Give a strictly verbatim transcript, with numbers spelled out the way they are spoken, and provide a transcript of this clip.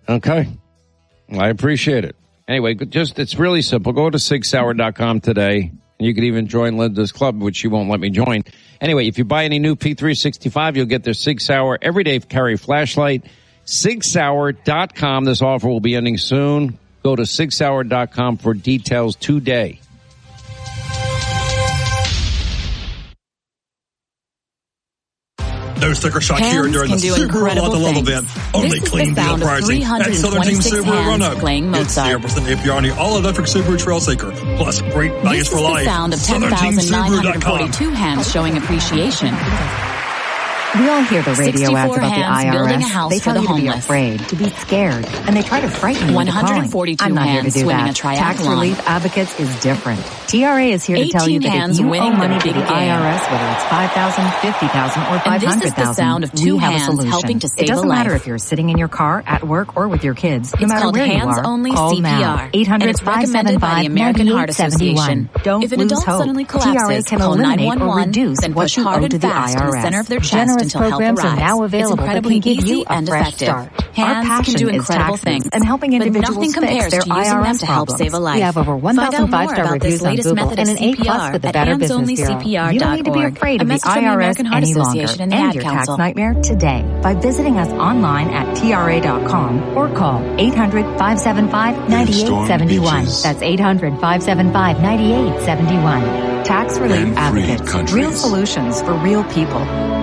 Okay. I appreciate it. Anyway, just it's really simple. Go to sig sauer dot com today. You can even join Linda's club, which she won't let me join. Anyway, if you buy any new P three sixty-five, you'll get their Sig Sauer Everyday Carry flashlight. sig sauer dot com. This offer will be ending soon. Go to sig sauer dot com for details today. No sticker shock here during the Subaru Want to Love event. Only clean deal pricing at Southern King Subaru Roanoke. It's zero percent A P R on the all-electric Subaru Trailseeker. Plus great values for life. This is the sound of ten thousand nine hundred forty-two hands showing appreciation. We all hear the radio ads about the I R S. A house they tell for the you to be homeless. afraid, to be scared, and they try to frighten you one hundred into calling. forty-two I'm not here to hands do swimming that. a triathlon. Tax Relief Advocates is different. T R A is here to tell you that hands if you winning owe money the to big the I R S, game. whether it's five thousand dollars, fifty thousand dollars, or five hundred thousand dollars, And this is the sound of two we have a hands solution. helping to save it doesn't a life. matter if you're sitting in your car, at work, or with your kids. No It's matter called where you are, Hands-Only call C P R, now. eight hundred, and it's recommended by the American Heart Association. Don't If an lose adult hope. suddenly T R A collapses, can call eliminate nine one or one, reduce then what push you hard owe and to the fast I R S. in the center of their chest Generous until help programs are arrives. now It's available that incredibly can give easy you a and fresh effective. start. Hands Our passion can do is incredible taxes things, and helping but individuals nothing compares fix their to using I R them S to help problems. save a life. We have over one Find thousand out more five-star about this reviews on latest Google method and of an A plus with the Better Hands Business Only Bureau. C P R You don't need to be afraid A of the message from I the R S American Heart any longer Association and the and Ad your tax Council. nightmare today by visiting us online at T R A dot com or call eight hundred, five seven five, nine eight seven one. That's eight hundred, five seven five, nine eight seven one. Tax Relief Advocates. Real solutions for real people.